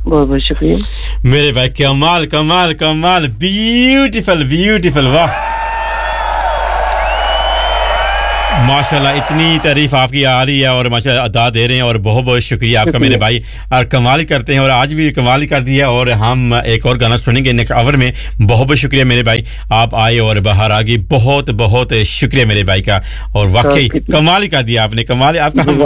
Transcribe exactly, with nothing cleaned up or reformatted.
बहुत बहुत शुक्रिया मेरे भाई कमाल कमाल कमाल ब्यूटीफुल ब्यूटीफुल वाह माशाल्लाह इतनी तारीफ आपकी आ रही है और माशाल्लाह अदा दे रहे हैं और बहुत-बहुत शुक्रिया आपका मेरे भाई और कमाल करते हैं और आज भी कमाल कर दिया और हम एक और गाना सुनेंगे नेक्स्ट आवर में बहुत-बहुत शुक्रिया मेरे भाई आप आए और बाहर आ गए बहुत-बहुत शुक्रिया मेरे भाई का और वाकई कमाल कर दिया आपने कमाल आपका